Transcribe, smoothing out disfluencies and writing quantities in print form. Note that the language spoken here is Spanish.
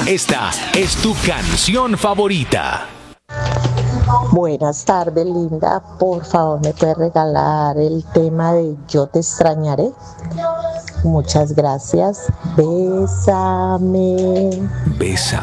Esta es tu canción favorita. Buenas tardes, linda. Por favor, ¿me puedes regalar el tema de Yo te extrañaré? Muchas gracias. Bésame. Bésame.